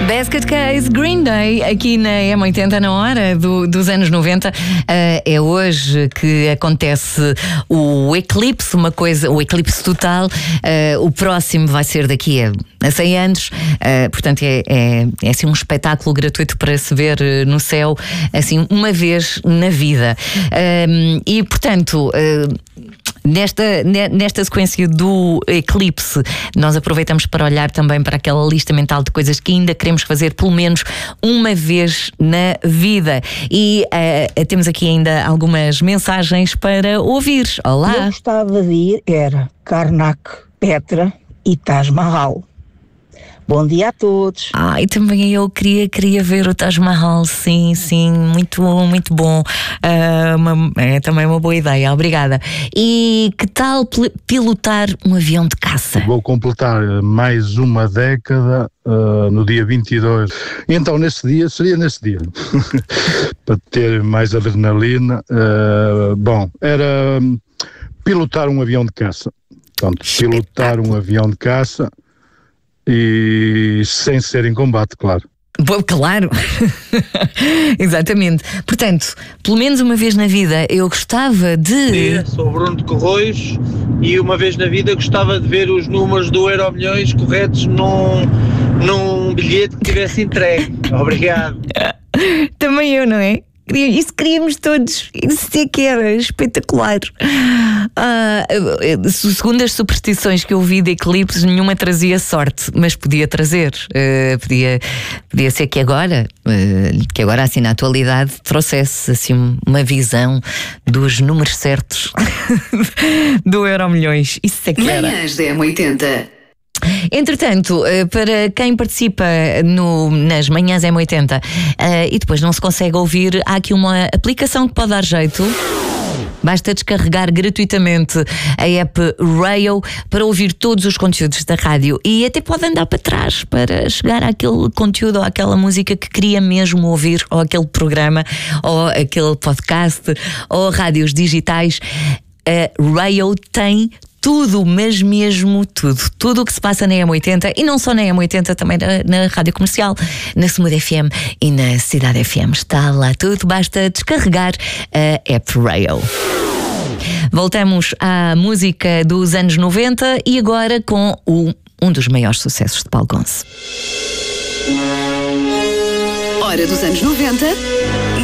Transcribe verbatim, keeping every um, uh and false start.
Basket Case, Green Day, aqui na M oitenta, na hora do, dos anos noventa. Uh, é hoje que acontece o eclipse, uma coisa, o eclipse total. Uh, o próximo vai ser daqui a, a cem anos. Uh, portanto, é, é, é assim um espetáculo gratuito para se ver no céu, assim, uma vez na vida. Uh, e, portanto... Uh, Nesta, nesta sequência do eclipse, nós aproveitamos para olhar também para aquela lista mental de coisas que ainda queremos fazer pelo menos uma vez na vida. E uh, temos aqui ainda algumas mensagens para ouvir. Olá! Eu gostava de ir, era Karnak, Petra e Taj Mahal. Bom dia a todos. Ah, e também eu queria, queria ver o Taj Mahal, sim, sim, muito, muito bom. Uh, uma, é também uma boa ideia, obrigada. E que tal pilotar um avião de caça? Vou completar mais uma década uh, no dia vinte e dois. Então, nesse dia, seria nesse dia, para ter mais adrenalina. Uh, bom, era pilotar um avião de caça. Portanto, pilotar um avião de caça. E sem ser em combate, claro. Bom, claro, exatamente. Portanto, pelo menos uma vez na vida eu gostava de... Eu sou o Bruno de Corroios e uma vez na vida gostava de ver os números do Euromilhões corretos num, num bilhete que tivesse entregue. Obrigado. Também eu, não é? Isso queríamos todos. Isso é que era espetacular. Uh, segundo as superstições que eu vi de eclipses, nenhuma trazia sorte, mas podia trazer. Uh, podia, podia ser que agora, uh, que agora assim na atualidade, trouxesse assim uma visão dos números certos do Euromilhões. Isso é que era. Manhãs da M oitenta. Entretanto, para quem participa no, nas manhãs M oitenta uh, e depois não se consegue ouvir, há aqui uma aplicação que pode dar jeito. Basta descarregar gratuitamente a app Rayo para ouvir todos os conteúdos da rádio e até pode andar para trás para chegar àquele conteúdo ou àquela música que queria mesmo ouvir, ou aquele programa, ou aquele podcast, ou rádios digitais. A Rayo tem tudo, mas mesmo tudo. Tudo o que se passa na M oitenta, e não só na M oitenta, também na, na Rádio Comercial, na Smooth F M e na Cidade F M. Está lá tudo, basta descarregar a app Rayo. Voltamos à música dos anos noventa e agora com o, um dos maiores sucessos de Paulo Gonçalves. Hora dos anos noventa.